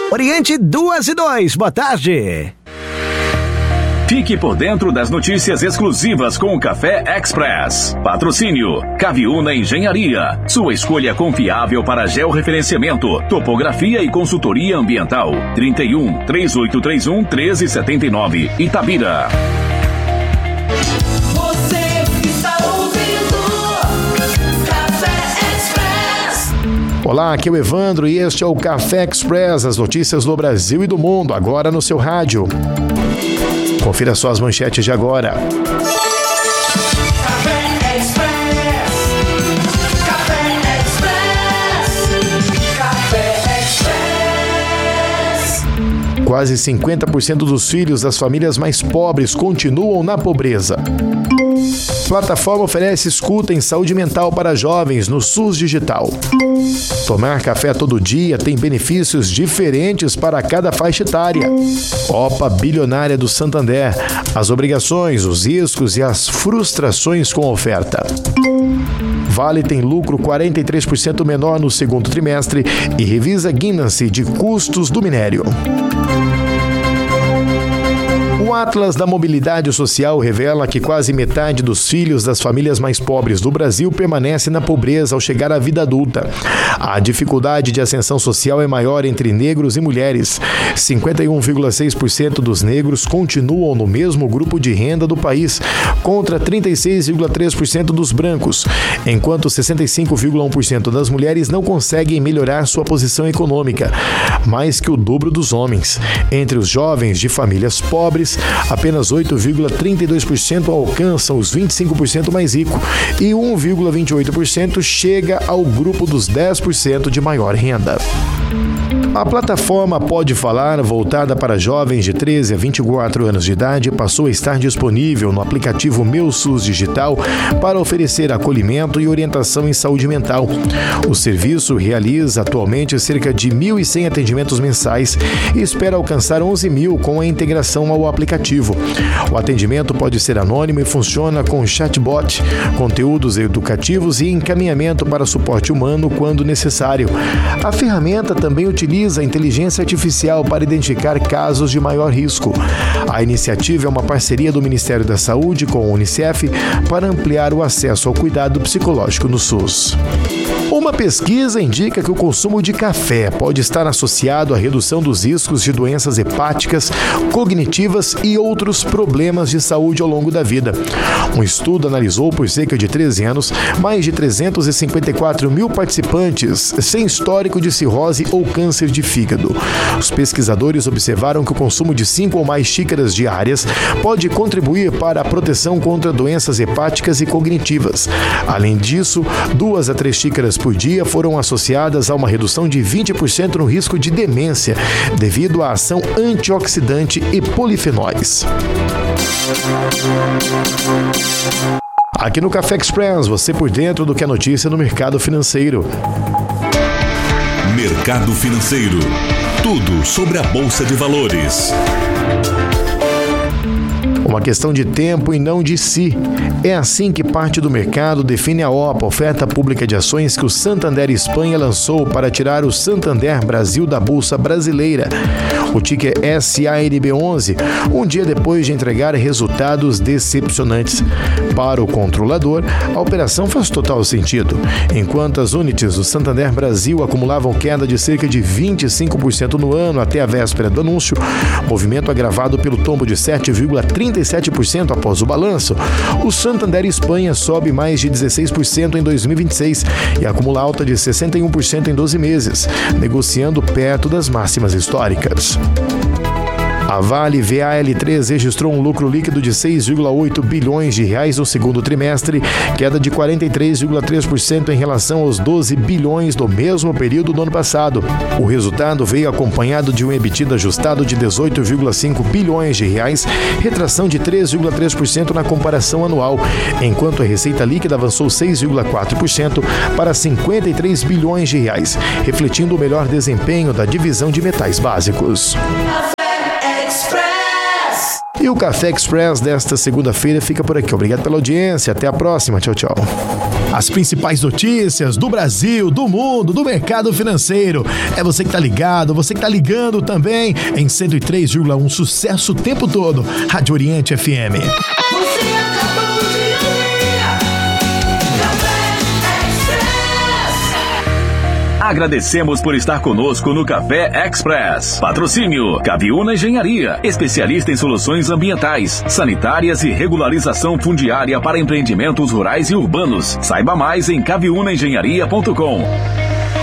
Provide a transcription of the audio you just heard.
Oriente 2 e 2, boa tarde. Fique por dentro das notícias exclusivas com o Café Express. Patrocínio Caviúna Engenharia. Sua escolha confiável para georreferenciamento, topografia e consultoria ambiental. 31-3831 1379, Itabira. Olá, aqui é o Evandro e este é o Café Express, as notícias do Brasil e do mundo, agora no seu rádio. Confira só as manchetes de agora. Café Express. Café Express. Café Express. Quase 50% dos filhos das famílias mais pobres continuam na pobreza. Plataforma oferece escuta em saúde mental para jovens no SUS Digital. Tomar café todo dia tem benefícios diferentes para cada faixa etária. Opa bilionária do Santander. As obrigações, os riscos e as frustrações com a oferta. Vale tem lucro 43% menor no segundo trimestre e revisa Guinness de custos do minério. O Atlas da Mobilidade Social revela que quase metade dos filhos das famílias mais pobres do Brasil permanece na pobreza ao chegar à vida adulta. A dificuldade de ascensão social é maior entre negros e mulheres. 51,6% dos negros continuam no mesmo grupo de renda do país, contra 36,3% dos brancos, enquanto 65,1% das mulheres não conseguem melhorar sua posição econômica, mais que o dobro dos homens. Entre os jovens de famílias pobres, apenas 8,32% alcançam os 25% mais ricos e 1,28% chega ao grupo dos 10% de maior renda. A plataforma Pode Falar, voltada para jovens de 13 a 24 anos de idade, passou a estar disponível no aplicativo Meu SUS Digital para oferecer acolhimento e orientação em saúde mental. O serviço realiza atualmente cerca de 1.100 atendimentos mensais e espera alcançar 11.000 com a integração ao aplicativo. O atendimento pode ser anônimo e funciona com chatbot, conteúdos educativos e encaminhamento para suporte humano quando necessário. A ferramenta também utiliza a inteligência artificial para identificar casos de maior risco. A iniciativa é uma parceria do Ministério da Saúde com a Unicef para ampliar o acesso ao cuidado psicológico no SUS. Uma pesquisa indica que o consumo de café pode estar associado à redução dos riscos de doenças hepáticas, cognitivas e outros problemas de saúde ao longo da vida. Um estudo analisou por cerca de 13 anos mais de 354 mil participantes sem histórico de cirrose ou câncer de fígado. Os pesquisadores observaram que o consumo de 5 ou mais xícaras diárias pode contribuir para a proteção contra doenças hepáticas e cognitivas. Além disso, 2 a 3 xícaras por dia foram associadas a uma redução de 20% no risco de demência, devido à ação antioxidante e polifenóis. Aqui no Café Express, você por dentro do que é notícia no mercado financeiro. Mercado financeiro. Tudo sobre a Bolsa de Valores. Uma questão de tempo e não de si. É assim que parte do mercado define a OPA, oferta pública de ações que o Santander Espanha lançou para tirar o Santander Brasil da Bolsa Brasileira. O ticker SANB11, um dia depois de entregar resultados decepcionantes. Para o controlador, a operação faz total sentido. Enquanto as unidades do Santander Brasil acumulavam queda de cerca de 25% no ano até a véspera do anúncio, movimento agravado pelo tombo de 7,37% após o balanço, o Santander Espanha sobe mais de 16% em 2026 e acumula alta de 61% em 12 meses, negociando perto das máximas históricas. A Vale VAL3 registrou um lucro líquido de 6,8 bilhões de reais no segundo trimestre, queda de 43,3% em relação aos 12 bilhões do mesmo período do ano passado. O resultado veio acompanhado de um EBITDA ajustado de 18,5 bilhões de reais, retração de 3,3% na comparação anual, enquanto a receita líquida avançou 6,4% para 53 bilhões de reais, refletindo o melhor desempenho da divisão de metais básicos. E o Café Express desta segunda-feira fica por aqui. Obrigado pela audiência. Até a próxima. Tchau, tchau. As principais notícias do Brasil, do mundo, do mercado financeiro. É você que tá ligado, você que tá ligando também em 103,1, sucesso o tempo todo. Rádio Oriente FM. Você acabou de ouvir Café Express. Agradecemos por estar conosco no Café Express. Patrocínio Caviúna Engenharia, especialista em soluções ambientais, sanitárias e regularização fundiária para empreendimentos rurais e urbanos. Saiba mais em caviunaengenharia.com.